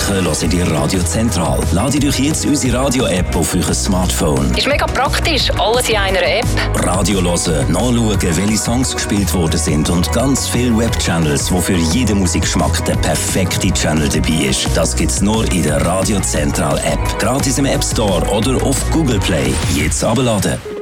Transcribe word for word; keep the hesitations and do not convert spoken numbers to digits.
Franken hört ihr Radio Zentral. Ladet euch jetzt unsere Radio-App auf euer Smartphone. Ist mega praktisch, alles in einer App. Radio hören, nachschauen, welche Songs gespielt worden sind und ganz viele Webchannels, wo für jeden Musikgeschmack der perfekte Channel dabei ist. Das gibt's nur in der Radio Zentral App. Gratis im App Store oder auf Google Play. Jetzt abladen.